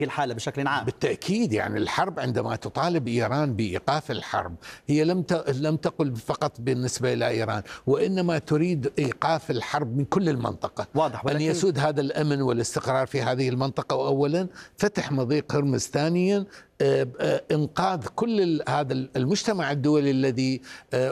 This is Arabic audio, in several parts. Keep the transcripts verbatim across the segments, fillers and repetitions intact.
الحالة بشكل عام. بالتأكيد، يعني الحرب عندما تطالب إيران بإيقاف الحرب هي لم لم تقل فقط بالنسبة إلى إيران، وإنما تريد إيقاف الحرب من كل المنطقة. واضح، ولكن... أن يسود هذا الأمن والاستقرار في هذه المنطقة أولا، فتح مضيق هرمز ثانيا، إنقاذ كل هذا المجتمع الدولي الذي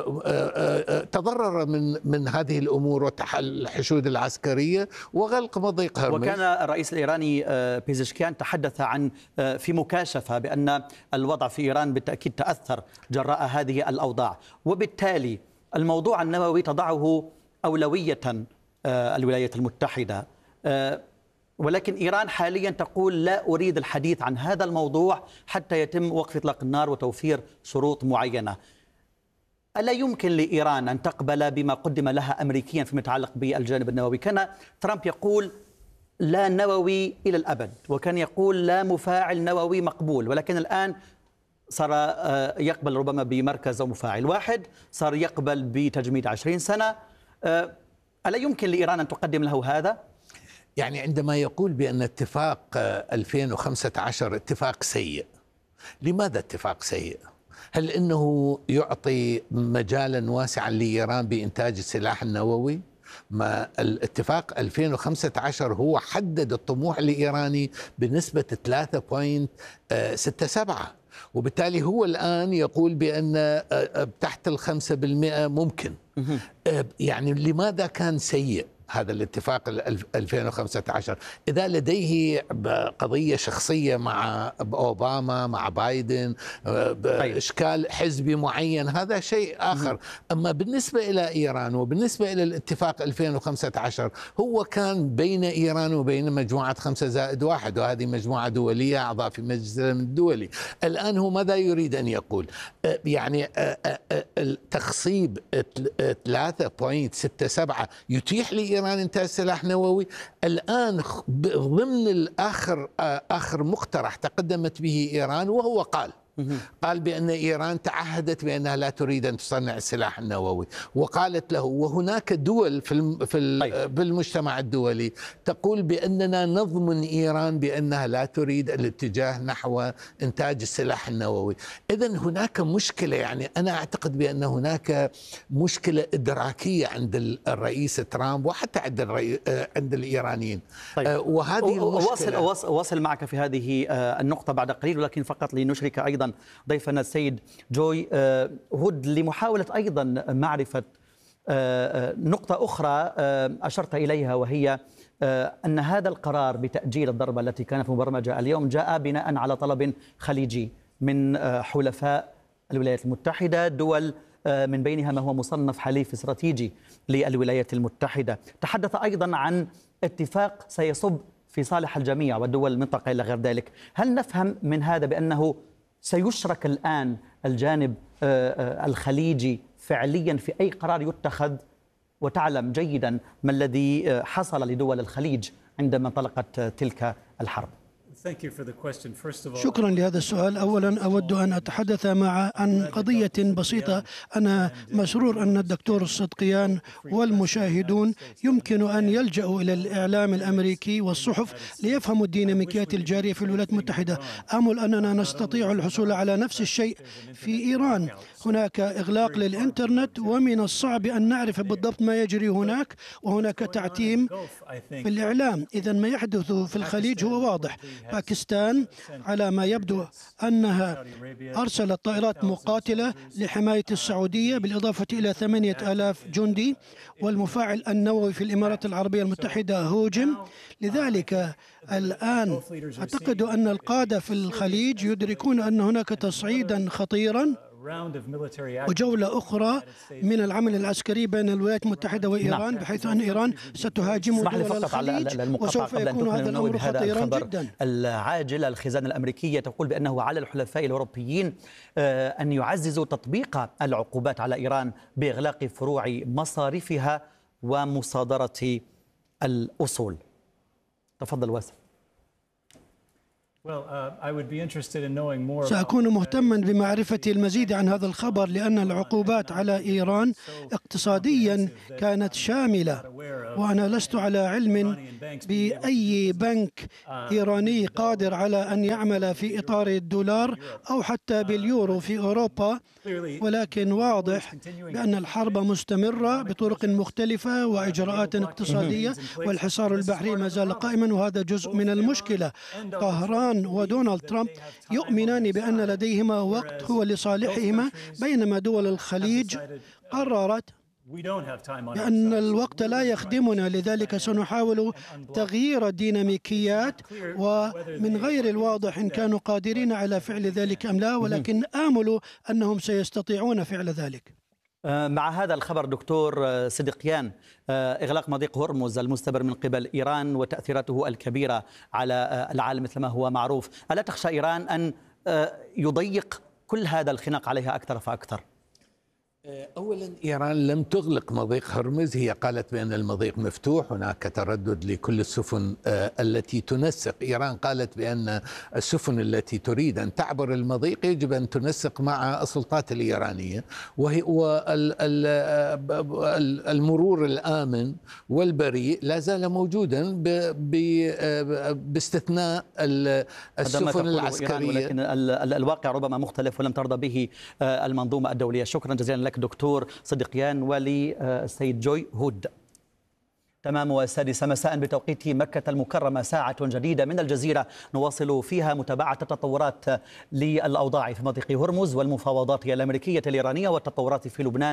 تضرر من من هذه الأمور والحشود العسكرية، وغلق مضيق هرمز. وكان الرئيس الإيراني بيزشكيان تحدث عن في مكاشفة بأن الوضع في إيران بالتأكيد تأثر جراء هذه الأوضاع، وبالتالي الموضوع النووي تضعه أولوية الولايات المتحدة، ولكن إيران حاليا تقول لا أريد الحديث عن هذا الموضوع حتى يتم وقف إطلاق النار وتوفير شروط معينة. ألا يمكن لإيران أن تقبل بما قدم لها أمريكيا فيما يتعلق بالجانب النووي؟ كان ترامب يقول لا نووي إلى الأبد، وكان يقول لا مفاعل نووي مقبول، ولكن الآن صار يقبل ربما بمركز أو مفاعل واحد، صار يقبل بتجميد عشرين سنة. ألا يمكن لإيران أن تقدم له هذا؟ يعني عندما يقول بأن اتفاق ألفين وخمسة عشر اتفاق سيء، لماذا اتفاق سيء؟ هل إنه يعطي مجالا واسعا لإيران بإنتاج السلاح النووي؟ ما الاتفاق ألفين وخمسة عشر هو حدد الطموح الإيراني بنسبة ثلاثة فاصلة ستة سبعة، وبالتالي هو الآن يقول بأن تحت الخمسة بالمئة ممكن. يعني لماذا كان سيء هذا الاتفاق ألفين وخمسة عشر؟ إذا لديه قضية شخصية مع أوباما مع بايدن بإشكال حزبي معين، هذا شيء آخر. أما بالنسبة إلى إيران وبالنسبة إلى الاتفاق ألفين وخمسة عشر، هو كان بين إيران وبين مجموعة خمسة زائد واحد، وهذه مجموعة دولية أعضاء في مجلس الأمن الدولي. الآن هو ماذا يريد أن يقول؟ يعني تخصيب ثلاثة فاصلة ستة سبعة يتيح لإيران إيران إنتاج سلاح نووي. الآن ضمن الآخر آخر مقترح تقدمت به إيران، وهو قال قال بأن إيران تعهدت بأنها لا تريد أن تصنع السلاح النووي، وقالت له وهناك دول في في بالمجتمع الدولي تقول بأننا نضمن إيران بأنها لا تريد الاتجاه نحو إنتاج السلاح النووي. إذن هناك مشكلة، يعني أنا أعتقد بأن هناك مشكلة إدراكية عند الرئيس ترامب وحتى عند عند الإيرانيين. طيب. وهذه أواصل أواصل معك في هذه النقطة بعد قليل، ولكن فقط لنشرك أيضا ضيفنا السيد جوي هود لمحاولة أيضا معرفة نقطة أخرى أشرت إليها، وهي أن هذا القرار بتأجيل الضربة التي كانت مبرمجة اليوم جاء بناء على طلب خليجي من حلفاء الولايات المتحدة، دول من بينها ما هو مصنف حليف استراتيجي للولايات المتحدة. تحدث أيضا عن اتفاق سيصب في صالح الجميع ودول المنطقة إلى غير ذلك. هل نفهم من هذا بأنه سيشرك الآن الجانب الخليجي فعليا في أي قرار يتخذ؟ وتعلم جيدا ما الذي حصل لدول الخليج عندما انطلقت تلك الحرب. شكرا لهذا السؤال. أولا أود أن أتحدث مع عن قضية بسيطة. أنا مسرور أن الدكتور الصدقيان والمشاهدون يمكن أن يلجأوا إلى الإعلام الأمريكي والصحف ليفهموا الديناميكيات الجارية في الولايات المتحدة. آمل أننا نستطيع الحصول على نفس الشيء في إيران. هناك إغلاق للإنترنت، ومن الصعب أن نعرف بالضبط ما يجري هناك، وهناك تعتيم في الإعلام. إذن ما يحدث في الخليج هو واضح. باكستان على ما يبدو أنها أرسلت طائرات مقاتلة لحماية السعودية بالإضافة إلى ثمانية آلاف جندي، والمفاعل النووي في الإمارات العربية المتحدة هوجم. لذلك الآن أعتقد أن القادة في الخليج يدركون أن هناك تصعيدا خطيرا وجولة أخرى من العمل العسكري بين الولايات المتحدة وإيران، بحيث أن إيران ستهاجم دول الخليج، وسوف يكون هذا الأمر خطيرا جدا. العاجل الخزانة الأمريكية تقول بأنه على الحلفاء الأوروبيين أن يعززوا تطبيق العقوبات على إيران بإغلاق فروع مصارفها ومصادرة الأصول. تفضل واسف. سأكون مهتما بمعرفة المزيد عن هذا الخبر، لأن العقوبات على إيران اقتصاديا كانت شاملة، وأنا لست على علم بأي بنك إيراني قادر على أن يعمل في إطار الدولار أو حتى باليورو في أوروبا، ولكن واضح بأن الحرب مستمرة بطرق مختلفة وإجراءات اقتصادية، والحصار البحري ما زال قائما، وهذا جزء من المشكلة. طهران ودونالد ترامب يؤمنان بأن لديهما وقت هو لصالحهما، بينما دول الخليج قررت بأن الوقت لا يخدمنا، لذلك سنحاول تغيير الديناميكيات، ومن غير الواضح إن كانوا قادرين على فعل ذلك أم لا، ولكن آمل أنهم سيستطيعون فعل ذلك. مع هذا الخبر دكتور صديقيان، إغلاق مضيق هرمز المستمر من قبل إيران وتأثيراته الكبيرة على العالم مثل ما هو معروف، ألا تخشى إيران أن يضيق كل هذا الخناق عليها أكثر فأكثر؟ أولا إيران لم تغلق مضيق هرمز، هي قالت بأن المضيق مفتوح، هناك تردد لكل السفن التي تنسق. إيران قالت بأن السفن التي تريد أن تعبر المضيق يجب أن تنسق مع السلطات الإيرانية، وهي والمرور الآمن والبريء لا زال موجودا باستثناء السفن العسكرية، ولكن الواقع ربما مختلف ولم ترضى به المنظومة الدولية. شكرا جزيلا لك دكتور صديقيان، وللسيد جوي هود. تمام السادسة مساء بتوقيت مكة المكرمة، ساعة جديدة من الجزيرة نواصل فيها متابعة التطورات للأوضاع في مضيق هرمز والمفاوضات الأمريكية الإيرانية والتطورات في لبنان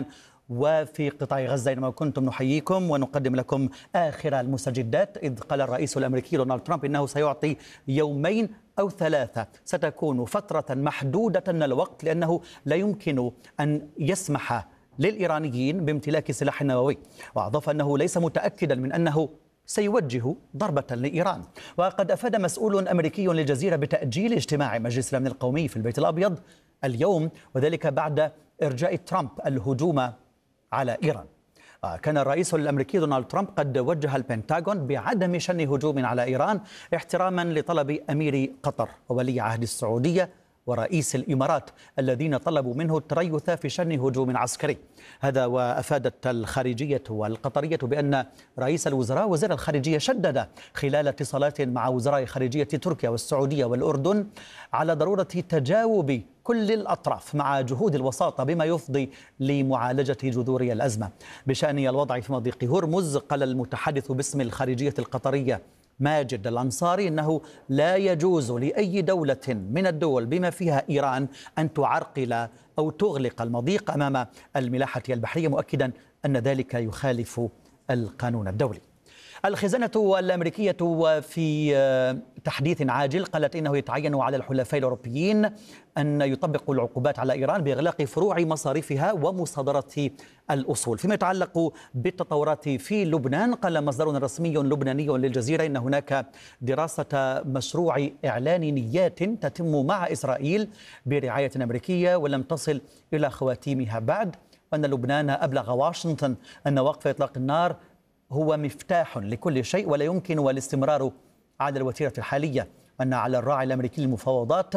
وفي قطاع غزة. إنما كنتم نحييكم ونقدم لكم آخر المستجدات، إذ قال الرئيس الأمريكي دونالد ترامب إنه سيعطي يومين أو ثلاثة، ستكون فترة محدودة الوقت، لأنه لا يمكن أن يسمح للإيرانيين بامتلاك سلاح نووي، وأضاف أنه ليس متأكدا من أنه سيوجه ضربة لإيران. وقد أفاد مسؤول أمريكي للجزيرة بتأجيل اجتماع مجلس الأمن القومي في البيت الأبيض اليوم، وذلك بعد إرجاء ترامب الهجوم على إيران. كان الرئيس الأمريكي دونالد ترامب قد وجه البنتاغون بعدم شن هجوم على إيران احتراما لطلب أمير قطر وولي عهد السعودية ورئيس الإمارات الذين طلبوا منه التريث في شن هجوم عسكري. هذا وأفادت الخارجية والقطرية بأن رئيس الوزراء وزير الخارجية شدد خلال اتصالات مع وزراء خارجية تركيا والسعودية والأردن على ضرورة تجاوب كل الأطراف مع جهود الوساطة بما يفضي لمعالجة جذور الأزمة. بشأن الوضع في مضيق هرمز، قال المتحدث باسم الخارجية القطرية ماجد الأنصاري إنه لا يجوز لأي دولة من الدول بما فيها إيران أن تعرقل أو تغلق المضيق أمام الملاحة البحرية، مؤكدا أن ذلك يخالف القانون الدولي. الخزانة الأمريكية في تحديث عاجل قالت إنه يتعين على الحلفاء الأوروبيين أن يطبقوا العقوبات على إيران بإغلاق فروع مصارفها ومصادرة الأصول. فيما يتعلق بالتطورات في لبنان، قال مصدر رسمي لبناني للجزيرة إن هناك دراسة مشروع إعلان نيات تتم مع إسرائيل برعاية أمريكية ولم تصل إلى خواتيمها بعد، وأن لبنان أبلغ واشنطن أن وقف إطلاق النار هو مفتاح لكل شيء ولا يمكن الاستمرار على الوتيرة الحالية، وأن على الراعي الأمريكي للمفاوضات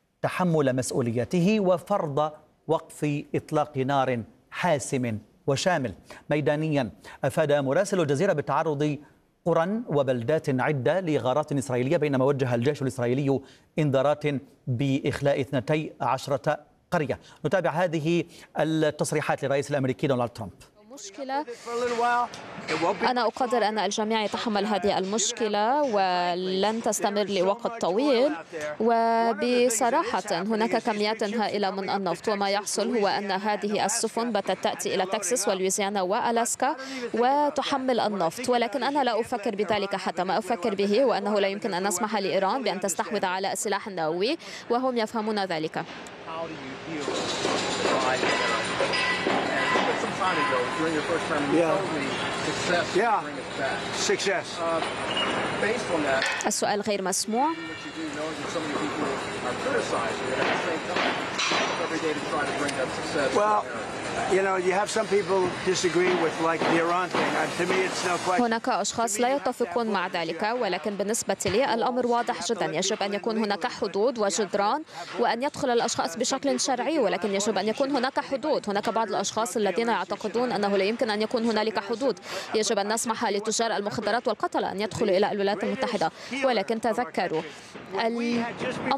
تحمل مسؤوليته وفرض وقف إطلاق نار حاسم وشامل. ميدانيا، أفاد مراسل الجزيرة بتعرض قرى وبلدات عدة لغارات إسرائيلية، بينما وجه الجيش الإسرائيلي إنذارات بإخلاء اثنتي عشرة قرية. نتابع هذه التصريحات للرئيس الأمريكي دونالد ترامب. مشكلة أنا أقدر أن الجميع يتحمل هذه المشكلة ولن تستمر لوقت طويل، وبصراحة هناك كميات هائلة من النفط، وما يحصل هو أن هذه السفن باتت تأتي إلى تكساس ولويزيانا وألاسكا وتحمل النفط، ولكن أنا لا أفكر بذلك حتى. ما أفكر به هو أنه لا يمكن أن نسمح لإيران بأن تستحوذ على السلاح النووي، وهم يفهمون ذلك. Time ago, during your first term, you yeah. told me success yeah. bring us back. Success. Uh, based on that, السؤال غير مسموع. are criticizing it at the same time every day to try to bring that success. Well, you know, you have some people disagree with like the Iran thing. And to me, it's no question. هناك أشخاص لا يتفقون مع ذلك، ولكن بالنسبة لي الأمر واضح جدا. يجب أن يكون هناك حدود وجدران وأن يدخل الأشخاص بشكل شرعي، ولكن يجب أن يكون هناك حدود. هناك بعض الأشخاص الذين يعتقدون أنه لا يمكن أن يكون هنالك حدود. يجب أن نسمح لتجار المخدرات والقتلة أن يدخلوا إلى الولايات المتحدة، ولكن تذكروا